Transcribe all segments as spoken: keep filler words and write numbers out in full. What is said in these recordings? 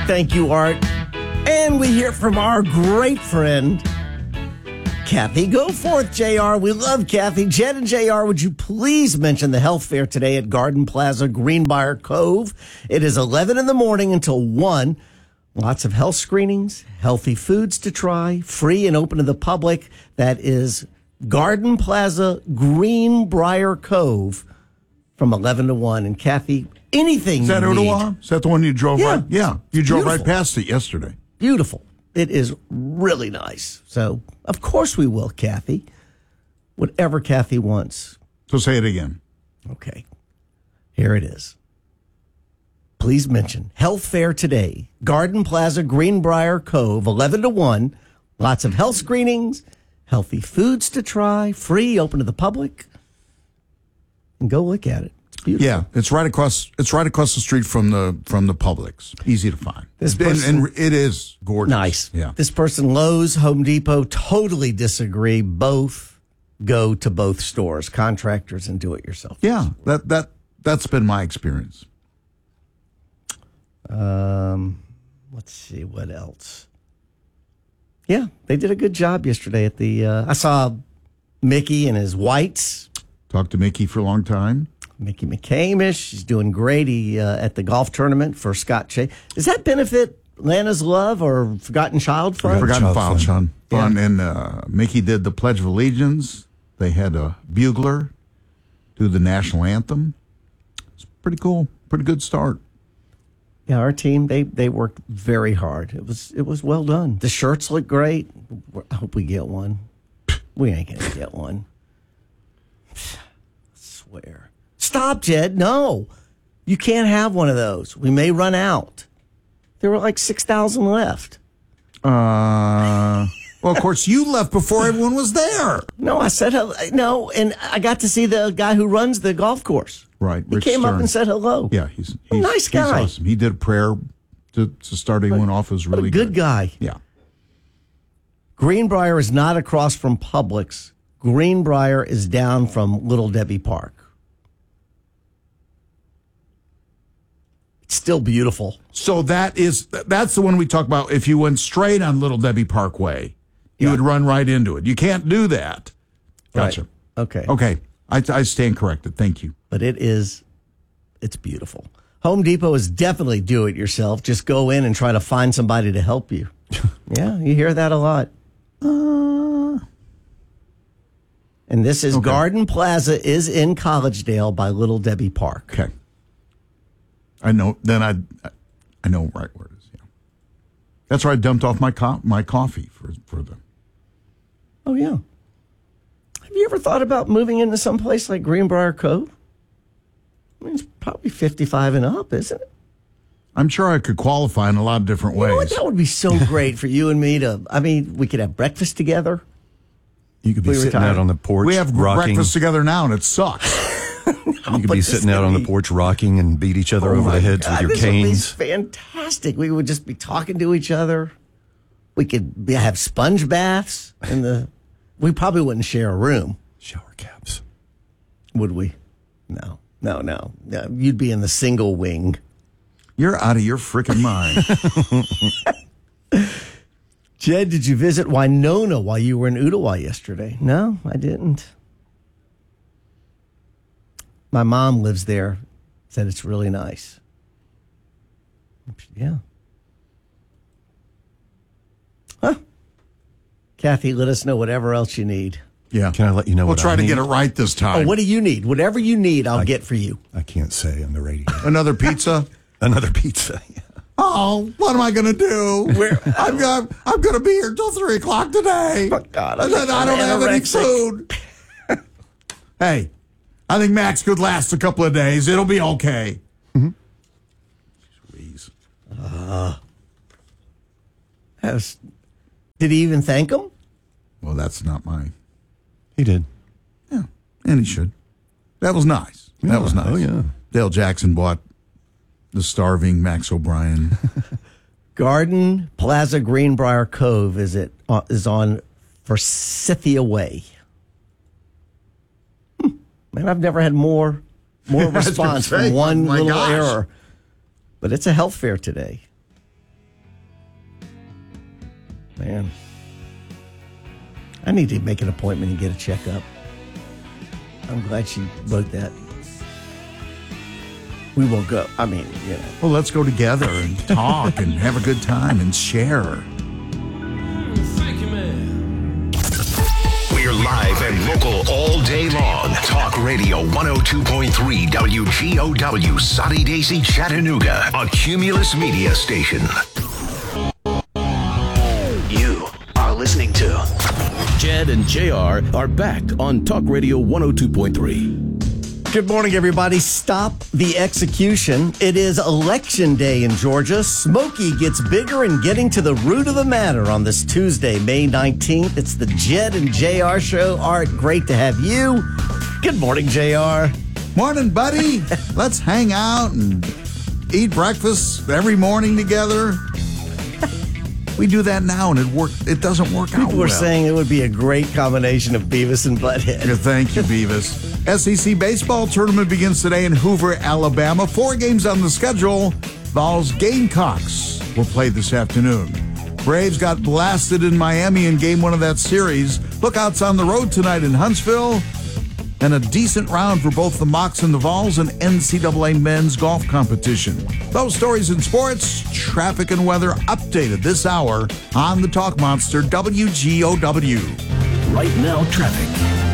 Thank you, Art. And we hear from our great friend, Kathy. Go forth, J R. We love Kathy. Jed and J R, would you please mention the health fair today at Garden Plaza, Greenbrier Cove? It is eleven in the morning until one. Lots of health screenings, healthy foods to try, free and open to the public. That is Garden Plaza, Greenbrier Cove from eleven to one. And Kathy, anything Is that you Ottawa? need. Is that the one you drove Yeah. right? Yeah. You drove Beautiful. right past it yesterday. Beautiful. It is really nice. So, of course we will, Kathy. Whatever Kathy wants. So say it again. Okay. Here it is. Please mention health fair today. Garden Plaza, Greenbrier Cove, eleven to one. Lots of health screenings, healthy foods to try, free, open to the public. And go look at it. It's beautiful. Yeah, it's right across. It's right across the street from the from the Publix. Easy to find. This and, person- and it is gorgeous. Nice. Yeah. This person, Lowe's, Home Depot, totally disagree. Both go to both stores, contractors and do-it-yourself. Yeah. That that that's been my experience. Um, let's see what else. Yeah, they did a good job yesterday at the. Uh, I saw Mickey and his whites. Talked to Mickey for a long time. Mickey McCamish, she's doing great. He, uh, at the golf tournament for Scott Chase. Does that benefit Lana's Love or Forgotten Child Fund? Forgotten Child Child Fund. Fund. Yeah. Fun. And uh, Mickey did the Pledge of Allegiance. They had a bugler do the national anthem. It's pretty cool. Pretty good start. Yeah, our team they they worked very hard. It was it was well done. The shirts look great. I hope we get one. We ain't gonna get one. I swear. Stop, Jed. No, you can't have one of those. We may run out. There were like six thousand left. Uh, well, of course, you left before everyone was there. No, I said hello. No, and I got to see the guy who runs the golf course. Right. He Rich came up Stern. and said hello. Yeah, he's, A he's nice guy. He's awesome. He did a prayer to, to start everyone off. It was What really a good guy. Yeah. Greenbrier is not across from Publix. Greenbrier is down from Little Debbie Park. It's still beautiful. So that is that's the one we talk about. If you went straight on Little Debbie Parkway, you Yeah. would run right into it. You can't do that. Gotcha. Right. Okay. Okay. I, I stand corrected. Thank you. But it is, it's beautiful. Home Depot is definitely do it yourself. Just go in and try to find somebody to help you. Yeah, you hear that a lot. Uh, And this is Okay. Garden Plaza is in Collegedale by Little Debbie Park. okay. I know. Then I I know right where it is. Yeah. That's where I dumped off my co- my coffee for for the. Oh, yeah. Have you ever thought about moving into some place like Greenbrier Cove? I mean, it's probably fifty-five and up, isn't it? I'm sure I could qualify in a lot of different You know what? ways. That would be so great for you and me to, I mean, we could have breakfast together. You could be We sitting retired. out on the porch We have rocking. breakfast together now, and it sucks. You could but be this sitting out would on the be- porch rocking and beat each other Oh over my the heads God, with your this would be canes. fantastic. We would just be talking to each other. We could be, have sponge baths in the. We probably wouldn't share a room, Shower caps. would we? No, no, no. no. You'd be in the single wing. You're out of your freaking mind. Jed, did you visit Winona while you were in Ottawa yesterday? No, I didn't. My mom lives there. Said it's really nice. Yeah. Huh. Kathy, let us know whatever else you need. Yeah. Can I let you know We'll what try I to need? get it right this time. Oh, what do you need? Whatever you need, I'll get for you. I can't say on the radio. Another pizza? Another pizza. Yeah. Oh, what am I going to do? Where- I'm going I'm going to be here till three o'clock today. Oh, God, and then I I'm don't have any anorexic. food. Hey, I think Max could last a couple of days. It'll be okay. Mm-hmm. Jeez. Has- did he even thank him? Well, that's not mine. He did. Yeah, and he should. That was nice. Yeah. That was nice. Oh, yeah. Dale Jackson bought the starving Max O'Brien. Garden Plaza Greenbrier Cove is it uh, is on Forsythia Way. Hmm. Man, I've never had more more I was gonna response say, from one oh my little gosh. error. But it's a health fair today. man. I need to make an appointment and get a checkup. I'm glad she wrote that. We will go. I mean, you know. Well, let's go together and talk and have a good time and share. Thank you, man. We're live and local all day long. Talk Radio one oh two point three W G O W, Soddy Daisy, Chattanooga, a Cumulus media station. You are listening to Jed and J R are back on Talk Radio one oh two point three. Good morning, everybody. Stop the execution. It is Election Day in Georgia. Smokey gets bigger and getting to the root of the matter on this Tuesday, May nineteenth. It's the Jed and J R show. Art, great to have you. Good morning, J R. Morning, buddy. Let's hang out and eat breakfast every morning together. We do that now, and it work. It doesn't work out well. People were saying it would be a great combination of Beavis and Butthead. Yeah, thank you, Beavis. S E C baseball tournament begins today in Hoover, Alabama. Four games on the schedule. Vols Gamecocks will play this afternoon. Braves got blasted in Miami in game one of that series. Lookouts on the road tonight in Huntsville. And a decent round for both the Mocs and the Vols and N C double A men's golf competition. Those stories in sports, traffic, and weather updated this hour on the Talk Monster W G O W. Right now, traffic.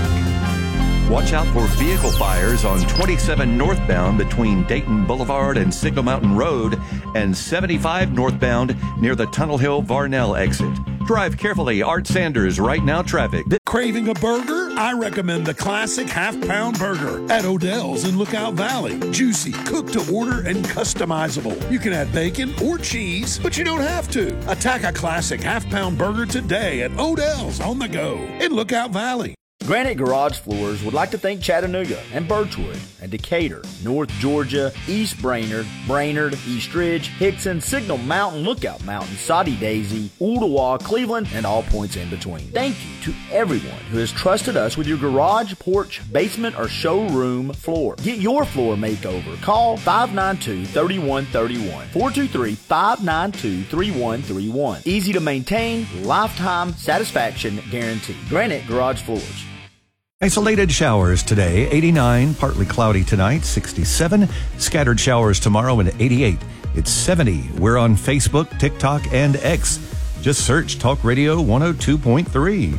Watch out for vehicle fires on twenty-seven northbound between Dayton Boulevard and Signal Mountain Road and seventy-five northbound near the Tunnel Hill Varnell exit. Drive carefully. Art Sanders, Right Now Traffic. Craving a burger? I recommend the classic half-pound burger at Odell's in Lookout Valley. Juicy, cooked to order, and customizable. You can add bacon or cheese, but you don't have to. Attack a classic half-pound burger today at Odell's on the go in Lookout Valley. Granite Garage Floors would like to thank Chattanooga and Birchwood and Decatur, North Georgia, East Brainerd, Brainerd, East Ridge, Hickson, Signal Mountain, Lookout Mountain, Soddy Daisy, Ooltewah, Cleveland, and all points in between. Thank you to everyone who has trusted us with your garage, porch, basement, or showroom floor. Get your floor makeover. Call five nine two, three one three one, four two three, five nine two, three one three one. Easy to maintain, lifetime satisfaction guarantee. Granite Garage Floors. Isolated showers today, eighty-nine, partly cloudy tonight, sixty-seven, scattered showers tomorrow and eighty-eight. It's seventy. We're on Facebook, TikTok, and X. Just search Talk Radio one oh two point three.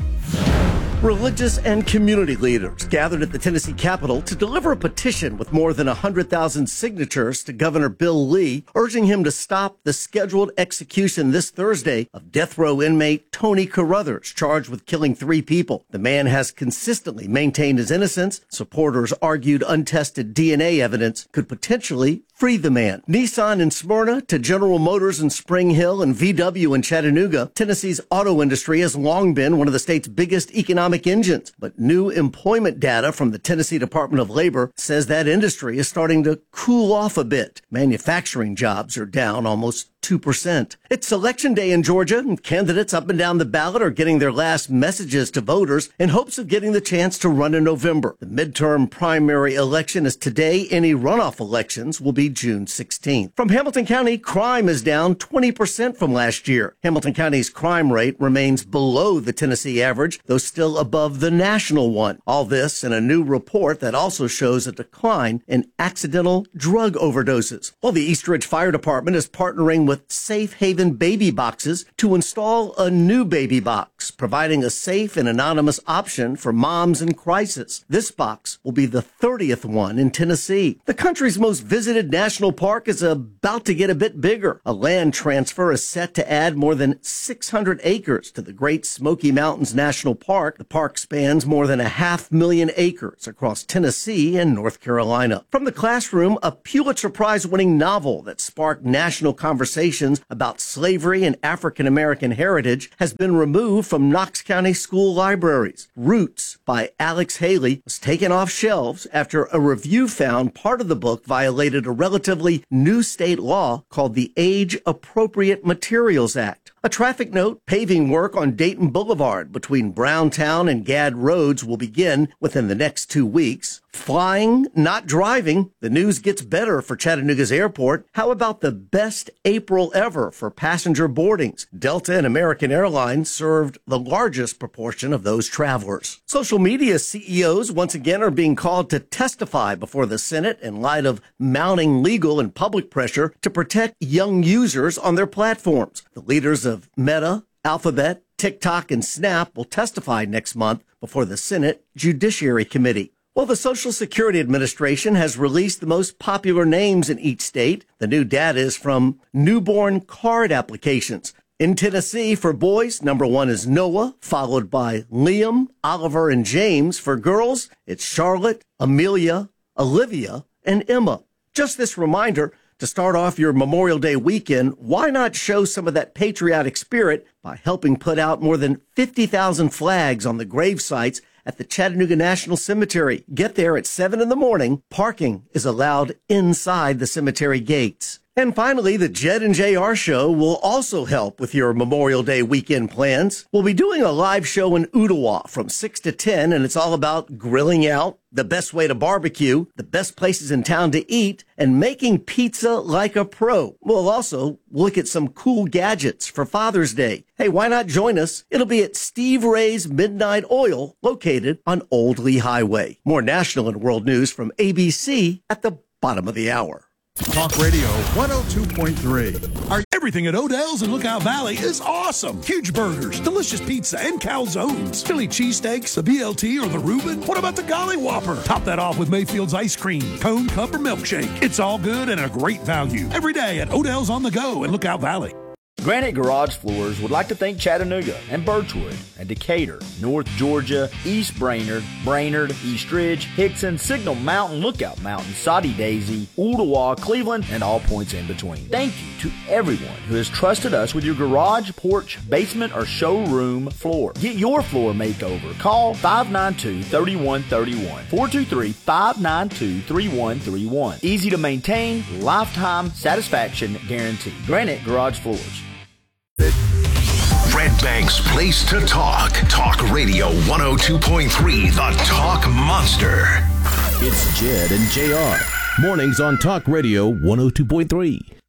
Religious and community leaders gathered at the Tennessee Capitol to deliver a petition with more than one hundred thousand signatures to Governor Bill Lee, urging him to stop the scheduled execution this Thursday of death row inmate Tony Carruthers, charged with killing three people. The man has consistently maintained his innocence. Supporters argued untested D N A evidence could potentially free the man. Nissan in Smyrna to General Motors in Spring Hill and V W in Chattanooga, Tennessee's auto industry has long been one of the state's biggest economic engines. But new employment data from the Tennessee Department of Labor says that industry is starting to cool off a bit. Manufacturing jobs are down almost two percent. It's Election Day in Georgia, and candidates up and down the ballot are getting their last messages to voters in hopes of getting the chance to run in November. The midterm primary election is today. Any runoff elections will be June sixteenth. From Hamilton County, crime is down twenty percent from last year. Hamilton County's crime rate remains below the Tennessee average, though still above the national one. All this in a new report that also shows a decline in accidental drug overdoses. While the East Ridge Fire Department is partnering with with Safe Haven Baby Boxes to install a new baby box, providing a safe and anonymous option for moms in crisis. This box will be the thirtieth one in Tennessee. The country's most visited national park is about to get a bit bigger. A land transfer is set to add more than six hundred acres to the Great Smoky Mountains National Park. The park spans more than a half million acres across Tennessee and North Carolina. From the classroom, a Pulitzer Prize-winning novel that sparked national conversation about slavery and African-American heritage has been removed from Knox County school libraries. Roots by Alex Haley was taken off shelves after a review found part of the book violated a relatively new state law called the Age Appropriate Materials Act. A traffic note, paving work on Dayton Boulevard between Browntown and Gadd Roads will begin within the next two weeks. Flying, not driving. The news gets better for Chattanooga's airport. How about the best April ever for passenger boardings? Delta and American Airlines served the largest proportion of those travelers. Social media C E Os once again are being called to testify before the Senate in light of mounting legal and public pressure to protect young users on their platforms. The leaders of Meta, Alphabet, TikTok, and Snap will testify next month before the Senate Judiciary Committee. Well, the Social Security Administration has released the most popular names in each state. The new data is from newborn card applications. In Tennessee, for boys, number one is Noah, followed by Liam, Oliver, and James. For girls, it's Charlotte, Amelia, Olivia, and Emma. Just this reminder, to start off your Memorial Day weekend, why not show some of that patriotic spirit by helping put out more than fifty thousand flags on the grave sites at the Chattanooga National Cemetery? Get there at seven in the morning. Parking is allowed inside the cemetery gates. And finally, the Jed and J R show will also help with your Memorial Day weekend plans. We'll be doing a live show in Ooltewah from six to ten, and it's all about grilling out, the best way to barbecue, the best places in town to eat, and making pizza like a pro. We'll also look at some cool gadgets for Father's Day. Hey, why not join us? It'll be at Steve Ray's Midnight Oil, located on Old Lee Highway. More national and world news from A B C at the bottom of the hour. Talk Radio one oh two point three. Our everything at Odell's in Lookout Valley is awesome. Huge burgers, delicious pizza, and calzones. Philly cheesesteaks, the B L T, or the Reuben. What about the Golly Whopper? Top that off with Mayfield's ice cream, cone, cup, or milkshake. It's all good and a great value. Every day at Odell's on the Go in Lookout Valley. Granite Garage Floors would like to thank Chattanooga and Birchwood and Decatur, North Georgia, East Brainerd, Brainerd, East Ridge, Hickson, Signal Mountain, Lookout Mountain, Soddy Daisy, Ooltewah, Cleveland, and all points in between. Thank you to everyone who has trusted us with your garage, porch, basement, or showroom floor. Get your floor makeover. Call five nine two, three one three one, four two three, five nine two, three one three one. Easy to maintain, lifetime satisfaction guarantee. Granite Garage Floors. Red Bank's place to talk. Talk Radio one oh two point three, the Talk Monster. It's Jed and J R. Mornings on Talk Radio one oh two point three.